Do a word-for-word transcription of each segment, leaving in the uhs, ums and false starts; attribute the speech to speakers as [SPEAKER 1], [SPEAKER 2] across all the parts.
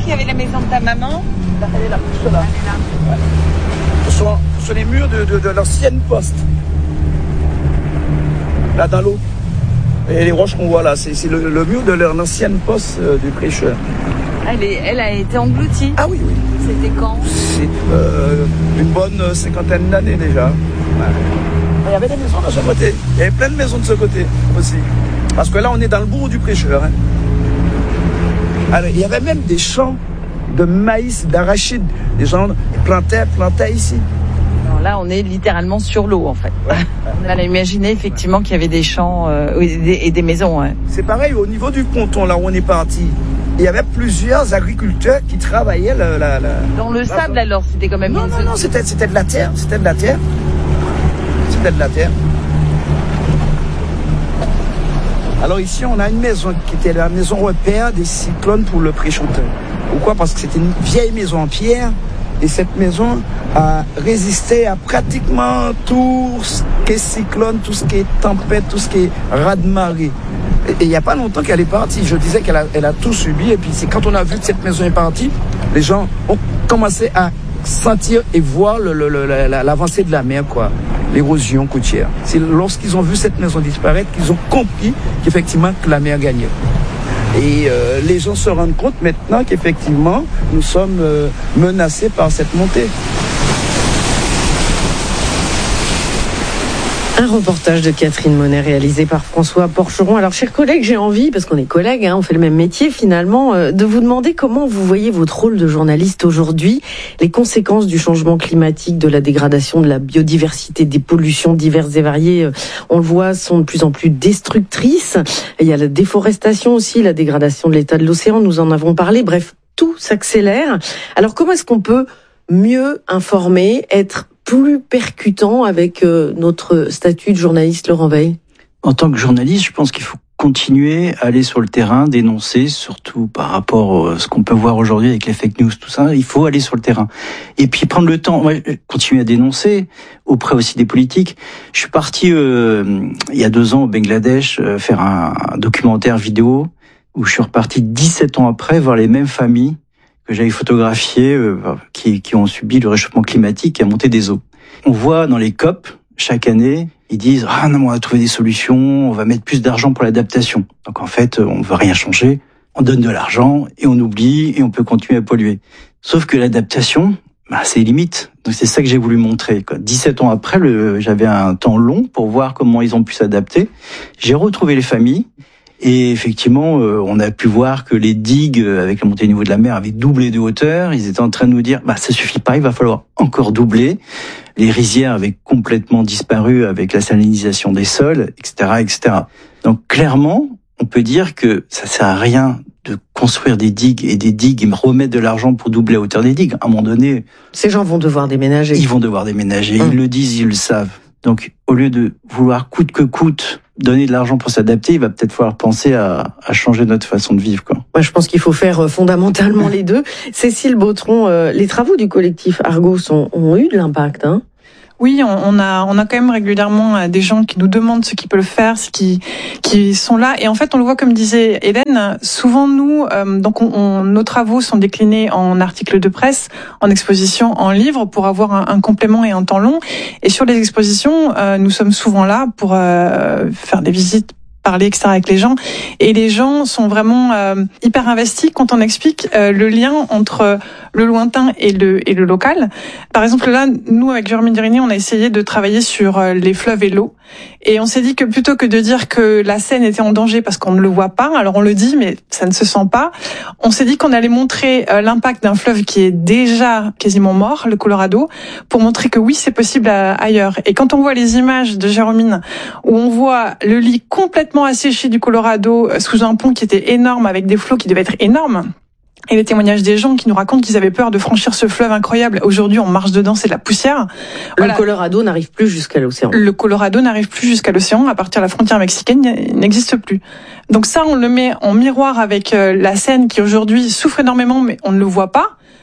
[SPEAKER 1] qu'il y avait la maison de ta maman?
[SPEAKER 2] Là, elle est là, tout là.
[SPEAKER 1] Elle est là.
[SPEAKER 2] Ouais. Ce sont, ce sont les murs de, de, de l'ancienne poste. Là, dans l'eau. Et les roches qu'on voit là, c'est, c'est le, le mur de l'ancienne poste euh, du prêcheur.
[SPEAKER 1] Elle, est, elle a été engloutie.
[SPEAKER 2] Ah oui, oui.
[SPEAKER 1] C'était quand?
[SPEAKER 2] C'est euh, une bonne cinquantaine d'années déjà. Ouais. Il y avait des maisons de ce côté. Il y avait plein de maisons de ce côté aussi. Parce que là, on est dans le bourg du prêcheur. Hein. Alors, il y avait même des champs de maïs, d'arachide. Les gens plantaient, plantaient ici.
[SPEAKER 1] Alors là, on est littéralement sur l'eau, en fait.
[SPEAKER 2] Ouais.
[SPEAKER 1] On a imaginé effectivement qu'il y avait des champs euh, et, des, et des maisons. Ouais.
[SPEAKER 2] C'est pareil, au niveau du ponton, là où on est parti, il y avait plusieurs agriculteurs qui travaillaient la... la, la
[SPEAKER 1] Dans le
[SPEAKER 2] la
[SPEAKER 1] sable,
[SPEAKER 2] zone.
[SPEAKER 1] alors, c'était quand même...
[SPEAKER 2] Non,
[SPEAKER 1] une
[SPEAKER 2] non,
[SPEAKER 1] zone...
[SPEAKER 2] non, c'était, c'était de la terre. C'était de la terre. C'était de la terre. Alors ici, on a une maison qui était la maison repère des cyclones pour le pré-chanteur. Pourquoi? Parce que c'était une vieille maison en pierre. Et cette maison a résisté à pratiquement tout ce qui est cyclone, tout ce qui est tempête, tout ce qui est raz-de-marée. Et il n'y a pas longtemps qu'elle est partie. Je disais qu'elle a, elle a tout subi. Et puis c'est quand on a vu que cette maison est partie, les gens ont commencé à sentir et voir le, le, le, la, l'avancée de la mer, quoi. L'érosion côtière. C'est lorsqu'ils ont vu cette maison disparaître qu'ils ont compris qu'effectivement que la mer gagnait. Et euh, les gens se rendent compte maintenant qu'effectivement nous sommes euh, menacés par cette montée.
[SPEAKER 3] Un reportage de Catherine Monet réalisé par François Porcheron. Alors, chers collègues, j'ai envie, parce qu'on est collègues, hein, on fait le même métier finalement, euh, de vous demander comment vous voyez votre rôle de journaliste aujourd'hui, les conséquences du changement climatique, de la dégradation de la biodiversité, des pollutions diverses et variées, euh, on le voit, sont de plus en plus destructrices. Il y a la déforestation aussi, la dégradation de l'état de l'océan, nous en avons parlé. Bref, tout s'accélère. Alors, comment est-ce qu'on peut mieux informer, être plus percutant avec euh, notre statut de journaliste, Laurent Veil?
[SPEAKER 4] En tant que journaliste, je pense qu'il faut continuer à aller sur le terrain, dénoncer, surtout par rapport à ce qu'on peut voir aujourd'hui avec les fake news, tout ça. Il faut aller sur le terrain. Et puis prendre le temps, ouais, continuer à dénoncer, auprès aussi des politiques. Je suis parti euh, il y a deux ans au Bangladesh euh, faire un, un documentaire vidéo où je suis reparti dix-sept ans après voir les mêmes familles que j'avais photographiées, euh, qui, qui ont subi le réchauffement climatique et la montée des eaux. On voit dans les C O P, chaque année, ils disent « Ah non, on a trouvé des solutions, on va mettre plus d'argent pour l'adaptation ». Donc en fait, on ne veut rien changer, on donne de l'argent et on oublie et on peut continuer à polluer. Sauf que l'adaptation, bah, c'est limite. Donc c'est ça que j'ai voulu montrer, quoi. dix-sept ans après, le, j'avais un temps long pour voir comment ils ont pu s'adapter. J'ai retrouvé les familles. Et effectivement, euh, on a pu voir que les digues, euh, avec la montée du niveau de la mer, avaient doublé de hauteur. Ils étaient en train de nous dire, bah ça suffit pas, il va falloir encore doubler. Les rizières avaient complètement disparu avec la salinisation des sols, et cetera, et cetera. Donc clairement, on peut dire que ça sert à rien de construire des digues et des digues et remettre de l'argent pour doubler la hauteur des digues. À un moment donné,
[SPEAKER 3] ces gens vont devoir déménager.
[SPEAKER 4] Ils vont devoir déménager.
[SPEAKER 3] Hum.
[SPEAKER 4] Ils le disent, ils le savent. Donc, au lieu de vouloir coûte que coûte donner de l'argent pour s'adapter, il va peut-être falloir penser à, à changer notre façon de vivre, quoi.
[SPEAKER 3] Moi, je pense qu'il faut faire fondamentalement les deux. Cécile Bautron, euh, les travaux du collectif Argos ont, ont eu de l'impact, hein?
[SPEAKER 5] Oui, on, on a on a quand même régulièrement des gens qui nous demandent ce qu'ils peuvent faire, ce qui qui sont là. Et en fait, on le voit comme disait Hélène. Souvent, nous, euh, donc, on, on, nos travaux sont déclinés en articles de presse, en exposition, en livres, pour avoir un, un complément et un temps long. Et sur les expositions, euh, nous sommes souvent là pour euh, faire des visites, parler, et cetera avec les gens. Et les gens sont vraiment euh, hyper investis quand on explique euh, le lien entre le lointain et le et le local. Par exemple, là, nous, avec Jérémy Dirigny, on a essayé de travailler sur euh, les fleuves et l'eau. Et on s'est dit que plutôt que de dire que la Seine était en danger parce qu'on ne le voit pas, alors on le dit, mais ça ne se sent pas, on s'est dit qu'on allait montrer euh, l'impact d'un fleuve qui est déjà quasiment mort, le Colorado, pour montrer que oui, c'est possible à, ailleurs. Et quand on voit les images de Jérémy, où on voit le lit complètement asséché du Colorado sous un pont qui était énorme avec des flots qui devaient être énormes, et les témoignages des gens qui nous racontent qu'ils avaient peur de franchir ce fleuve incroyable. Aujourd'hui, on marche dedans, c'est de la poussière.
[SPEAKER 3] Voilà. Le Colorado n'arrive plus jusqu'à l'océan.
[SPEAKER 5] Le Colorado n'arrive plus jusqu'à l'océan. À partir de la frontière mexicaine, il n'existe plus. Donc ça, on le met en miroir avec la Seine qui aujourd'hui souffre énormément, mais on ne le voit pas.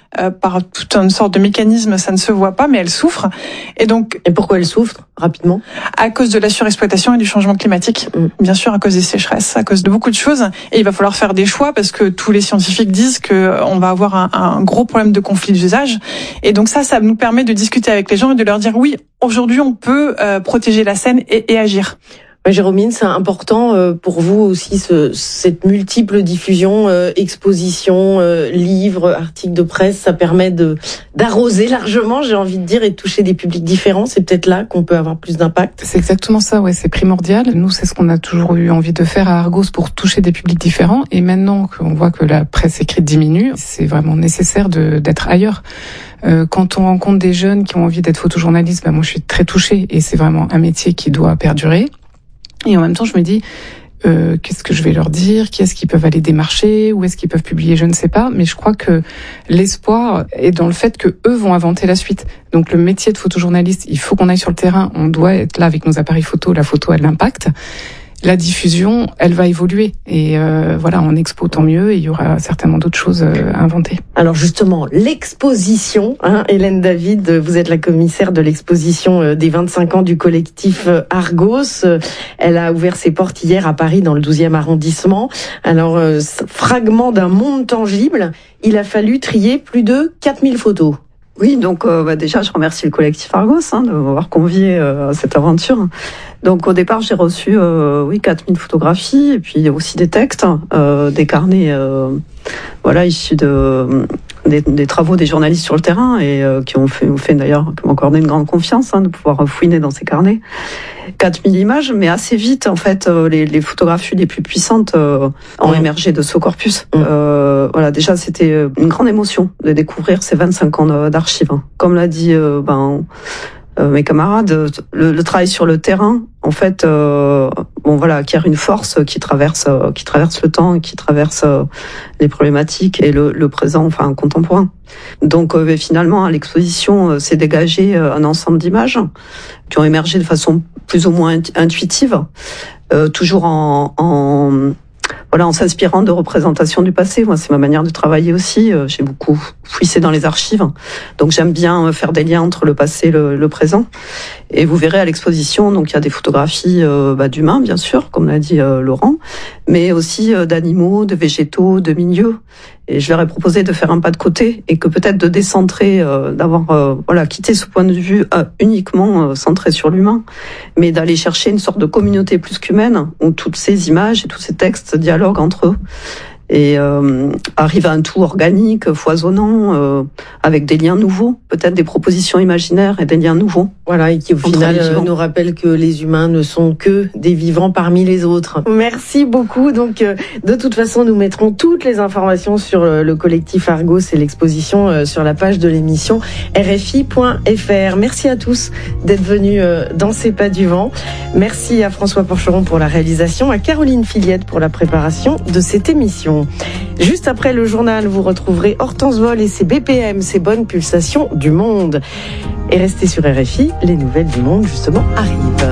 [SPEAKER 5] euh, par toute une sorte de mécanisme, ça ne se voit pas, mais elle souffre. Et donc,
[SPEAKER 3] et pourquoi elle souffre rapidement?
[SPEAKER 5] À cause de la surexploitation et du changement climatique, mmh. bien sûr, à cause des sécheresses, à cause de beaucoup de choses. Et il va falloir faire des choix parce que tous les scientifiques disent que on va avoir un, un gros problème de conflit d'usage. Et donc ça, ça nous permet de discuter avec les gens et de leur dire oui, aujourd'hui, on peut euh, protéger la Seine et, et agir.
[SPEAKER 3] Ouais, Jérôme, c'est important euh, pour vous aussi ce, cette multiple diffusion, euh, exposition, euh, livres, articles de presse, ça permet de d'arroser largement, j'ai envie de dire, et de toucher des publics différents. C'est peut-être là qu'on peut avoir plus d'impact.
[SPEAKER 6] C'est exactement ça, ouais, c'est primordial. Nous, c'est ce qu'on a toujours eu envie de faire à Argos pour toucher des publics différents. Et maintenant qu'on voit que la presse écrite diminue, c'est vraiment nécessaire de d'être ailleurs. Euh, quand on rencontre des jeunes qui ont envie d'être photojournalistes, bah moi, je suis très touchée et c'est vraiment un métier qui doit perdurer. Et en même temps, je me dis, euh, qu'est-ce que je vais leur dire? Qui est-ce qu'ils peuvent aller démarcher? Où est-ce qu'ils peuvent publier? Je ne sais pas. Mais je crois que l'espoir est dans le fait que eux vont inventer la suite. Donc le métier de photojournaliste, il faut qu'on aille sur le terrain. On doit être là avec nos appareils photo. La photo a de l'impact. La diffusion, elle va évoluer. Et euh, voilà, en expo, tant mieux. Et il y aura certainement d'autres choses euh, à inventer.
[SPEAKER 3] Alors justement, l'exposition, hein, Hélène David, vous êtes la commissaire de l'exposition des vingt-cinq ans du collectif Argos. Elle a ouvert ses portes hier à Paris, dans le douzième arrondissement. Alors, euh, fragment d'un monde tangible, il a fallu trier plus de quatre mille photos.
[SPEAKER 7] Oui, donc euh, bah déjà, je remercie le collectif Argos hein, de m'avoir convié euh, à cette aventure. Donc au départ, j'ai reçu euh, oui quatre mille photographies et puis aussi des textes, euh, des carnets, euh, voilà, issus de des, des travaux des journalistes sur le terrain et euh, qui ont fait, ont fait d'ailleurs, qui m'ont accordé une grande confiance hein, de pouvoir fouiner dans ces carnets. quatre mille images, mais assez vite, en fait, euh, les, les photographies les plus puissantes euh, ont mmh. émergé de ce corpus. Mmh. Euh, voilà, déjà, c'était une grande émotion de découvrir ces vingt-cinq ans d'archives. Comme l'a dit euh, ben, euh, mes camarades, le, le travail sur le terrain, en fait, euh, bon voilà, acquiert une force qui traverse, euh, qui traverse le temps, qui traverse euh, les problématiques et le, le présent, enfin contemporain. Donc euh, finalement, à l'exposition, euh, s'est dégagé euh, un ensemble d'images qui ont émergé de façon plus ou moins intuitive, euh, toujours en, en voilà, en s'inspirant de représentations du passé. Moi, c'est ma manière de travailler aussi. Euh, j'ai beaucoup fouissé dans les archives, donc j'aime bien faire des liens entre le passé et le, le présent. Et vous verrez à l'exposition, donc il y a des photographies euh, bah, d'humains, bien sûr, comme l'a dit euh, Laurent, mais aussi euh, d'animaux, de végétaux, de milieux. Et je leur ai proposé de faire un pas de côté et que peut-être de décentrer, euh, d'avoir euh, voilà quitté ce point de vue euh, uniquement euh, centré sur l'humain, mais d'aller chercher une sorte de communauté plus qu'humaine où toutes ces images et tous ces textes dialoguent entre eux. Et euh, arrive à un tout organique, foisonnant, euh, avec des liens nouveaux, peut-être des propositions imaginaires et des liens nouveaux.
[SPEAKER 3] Voilà, et qui au final euh, nous rappelle que les humains ne sont que des vivants parmi les autres. Merci beaucoup. Donc, euh, de toute façon, nous mettrons toutes les informations sur le, le collectif Argos et l'exposition euh, sur la page de l'émission R F I point F R. Merci à tous d'être venus euh, dans ces pas du vent. Merci à François Porcheron pour la réalisation, à Caroline Filiette pour la préparation de cette émission. Juste après le journal, vous retrouverez Hortense Vol et ses B P M, ses bonnes pulsations du monde. Et restez sur R F I, les nouvelles du monde justement arrivent.